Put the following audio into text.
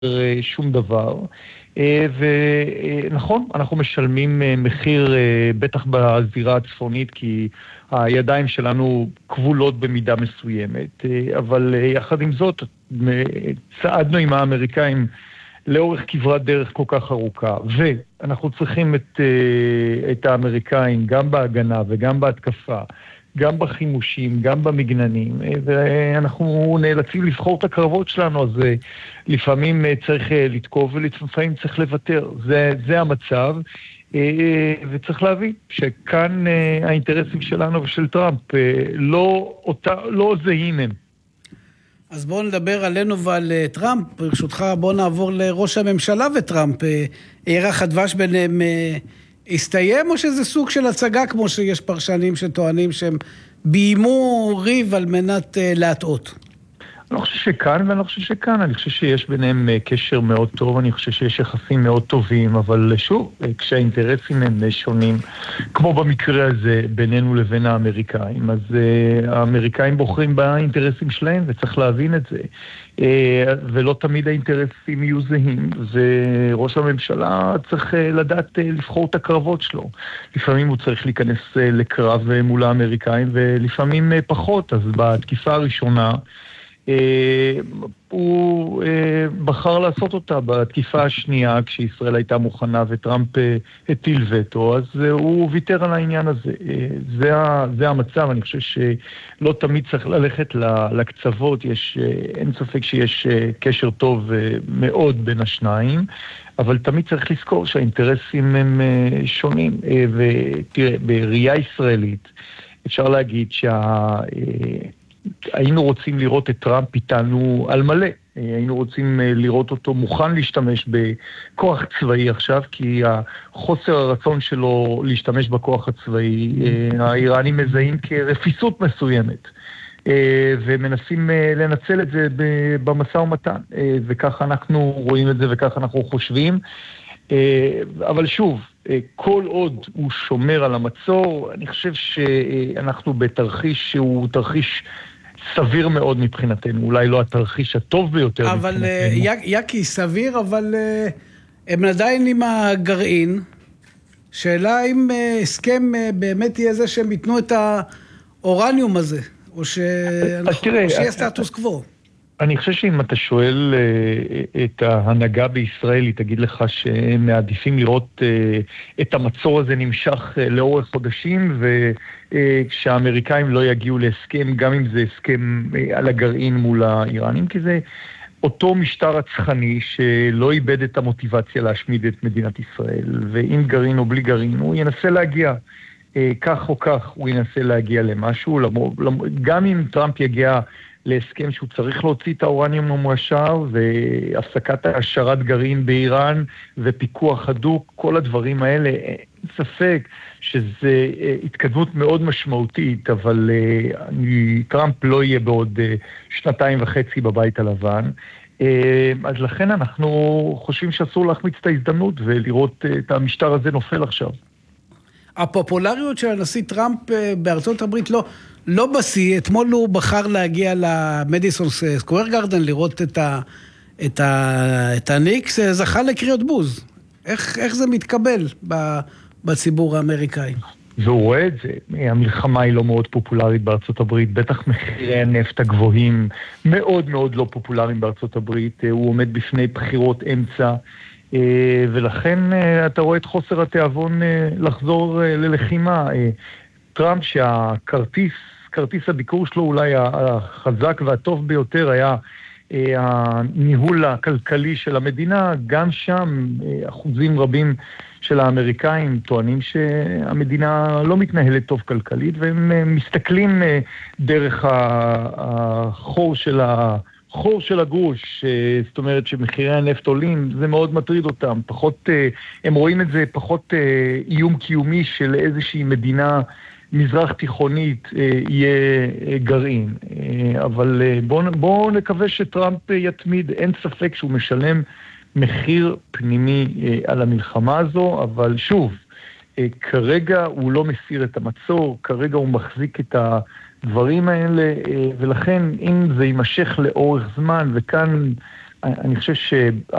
שום דבר. ונכון, אנחנו משלמים מחיר בטח בזירה הצפונית, כי הידיים שלנו כבולות במידה מסוימת, אבל יחד עם זאת, צעדנו עם האמריקאים לאורך כברת דרך כל כך ארוכה, ואנחנו צריכים את האמריקאים גם בהגנה וגם בהתקפה, גם בחימושים, גם במגננים, ואנחנו נאלצים לבחור את הקרבות שלנו, אז לפעמים צריך לתקוף ולפעמים צריך לוותר. זה המצב, וצריך להבין שכאן האינטרסים שלנו ושל טראמפ לא זהים הם. אז בואו נדבר עלינו ועל טראמפ. ברשותך בואו נעבור לראש הממשלה וטראמפ. ירח הדבש ביניהם הסתיים, או שזה סוג של הצגה, כמו שיש פרשנים שטוענים שהם ביימו ריב על מנת להטעות? אני לא חושב שכאן ואני לא חושב שכאן, אני חושב שיש ביניהם קשר מאוד טוב, אני חושב שיש יחסים מאוד טובים, אבל שוב, כשהאינטרסים הם שונים, כמו במקרה הזה בינינו לבין האמריקאים, אז האמריקאים בוחרים באינטרסים שלהם, וצריך להבין את זה, ולא תמיד האינטרסים יהיו זהים, וראש הממשלה צריך לדעת לבחור את הקרבות שלו. לפעמים הוא צריך להיכנס לקרב מול האמריקאים, ולפעמים פחות, אז בתקיפה הראשונה, הוא בחר לעשות אותה. בתקיפה השנייה, כשישראל הייתה מוכנה וטראמפ הטיל וטו, אז הוא ויתר על העניין הזה. זה המצב. אני חושב שלא תמיד צריך ללכת לקצוות. אין ספק שיש קשר טוב מאוד בין השניים, אבל תמיד צריך לזכור שהאינטרסים הם שונים. ותראה, בראייה ישראלית אפשר להגיד היינו רוצים לראות את טראמפ איתנו על מלא. היינו רוצים לראות אותו מוכן להשתמש בכוח צבאי עכשיו, כי החוסר הרצון שלו להשתמש בכוח הצבאי, האיראנים מזהים כרפיסות מסוימת, ומנסים לנצל את זה במשא ומתן, וכך אנחנו רואים את זה וכך אנחנו חושבים. אבל שוב, כל עוד הוא שומר על המצור, אני חושב שאנחנו בתרחיש שהוא תרחיש סביר מאוד מבחינתנו, אולי לא התרחיש הטוב ביותר אבל מבחינתנו. יקי סביר, אבל הם עדיין עם הגרעין. שאלה אם הסכם באמת יהיה זה שהם ייתנו את האורניום הזה, או שיהיה סטטוס קוו. אני חושב שאם אתה שואל את ההנהגה בישראל, היא תגיד לך שהם מעדיפים לראות את המצור הזה נמשך לאורך חודשים, וכשהאמריקאים לא יגיעו להסכם, גם אם זה הסכם על הגרעין מול האיראנים, כי זה אותו משטר רצחני שלא איבד את המוטיבציה להשמיד את מדינת ישראל, ועם גרעין או בלי גרעין, הוא ינסה להגיע, כך או כך, הוא ינסה להגיע למשהו, גם אם טראמפ יגיע להסכם שהוא צריך להוציא את האורניום המועשר, והפסקת השארת גרעין באיראן, ופיקוח הדוק, כל הדברים האלה, אין ספק שזה התקדמות מאוד משמעותית, אבל טראמפ לא יהיה בעוד 2.5 בבית הלבן, אז לכן אנחנו חושבים שאסור להחמיץ את ההזדמנות, ולראות את המשטר הזה נופל עכשיו. הפופולריות של הנשיא טראמפ בארצות הברית לא בשיא. אתמול הוא בחר להגיע למדיסון סקוואר גארדן לראות את הניקס, זכה לקריאות בוז. איך זה מתקבל בציבור האמריקאי? והוא רואה את זה. המלחמה היא לא מאוד פופולרית בארצות הברית, בטח מחירי הנפט הגבוהים מאוד מאוד לא פופולריים בארצות הברית. הוא עומד בפני בחירות אמצע, ולכן אתה רואה את חוסר התיאבון לחזור ללחימה. טראמפ כרטיס הביקור שלו אולי החזק והטוב ביותר היה הניהול הכלכלי של המדינה. גם שם אחוזים רבים של האמריקאים טוענים שהמדינה לא מתנהלת טוב כלכלית, והם מסתכלים דרך החור של הגרוש, זאת אומרת שמחירי הנפט עולים, זה מאוד מטריד אותם. הם רואים את זה פחות איום קיומי של איזושהי מדינה מזרח תיכונית יהיה גרעין. אבל בואו נקווה שטראמפ יתמיד. אין ספק שהוא משלם מחיר פנימי על המלחמה הזו, אבל שוב, כרגע הוא לא מסיר את המצור, כרגע הוא מחזיק את הדברים האלה, ולכן אם זה יימשך לאורך זמן, וכאן אני חושב